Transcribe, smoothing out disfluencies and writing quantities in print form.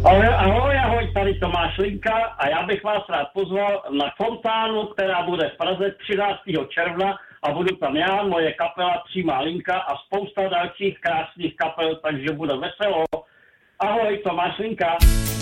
Ahoj, tady Tomáš Linka a já bych vás rád pozval na fontánu, která bude v Praze 13. června a budu tam já, moje kapela Přímá linka a spousta dalších krásných kapel, takže bude veselo. Ahoj, Tomáš Linka.